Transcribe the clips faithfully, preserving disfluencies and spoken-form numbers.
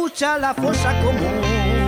escucha La Fosa Común.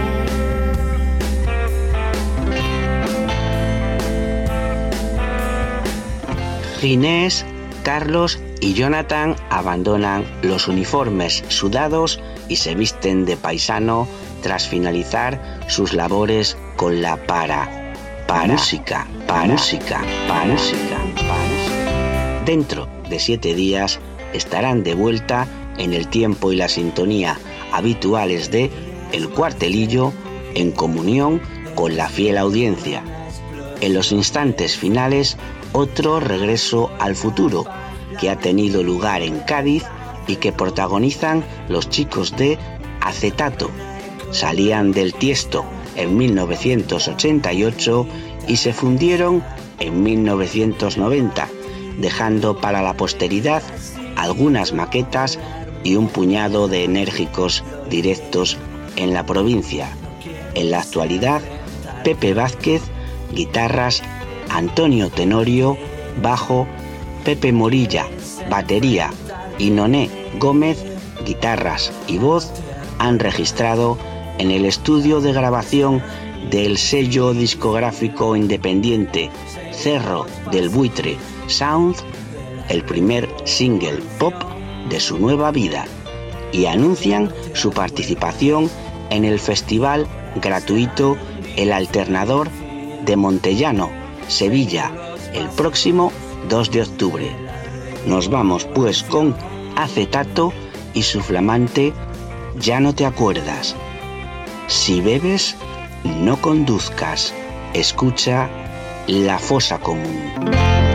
Ginés, Carlos y Jonathan abandonan los uniformes sudados y se visten de paisano tras finalizar sus labores con la para, para, música, para, música, para, música, para, música. Dentro de siete días estarán de vuelta en el tiempo y la sintonía habituales de El Cuartelillo, en comunión con la fiel audiencia. En los instantes finales, otro regreso al futuro que ha tenido lugar en Cádiz y que protagonizan los chicos de Acetato. Salían del Tiesto en mil novecientos ochenta y ocho y se fundieron en mil novecientos noventa, dejando para la posteridad algunas maquetas y un puñado de enérgicos directos en la provincia. En la actualidad, Pepe Vázquez, guitarras, Antonio Tenorio, bajo, Pepe Morilla, batería y Noné Gómez, guitarras y voz, han registrado en el estudio de grabación del sello discográfico independiente Cerro del Buitre Sound el primer single pop de su nueva vida y anuncian su participación en el festival gratuito El Alternador de Montellano, Sevilla, el próximo dos de octubre. Nos vamos pues con Acetato y su flamante Ya no te acuerdas. Si bebes, no conduzcas. Escucha La Fosa Común.